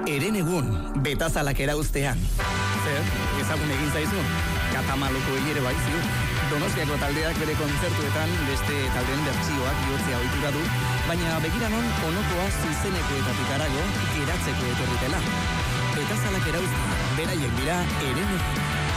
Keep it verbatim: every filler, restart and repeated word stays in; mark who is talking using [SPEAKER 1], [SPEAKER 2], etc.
[SPEAKER 1] Herenegun, betazalak erauztean. Zer, ezagun egin zaizu? Katamaloko ere bai ziur. Donostiako taldeak bere kontzertuetan beste taldeen bertsioak bihurtzea ohitura du, baina begiranon onokoa zuzenekoetatik harago geratzeko etorritela. Betazalak erauztean, beraiek dira Herenegun.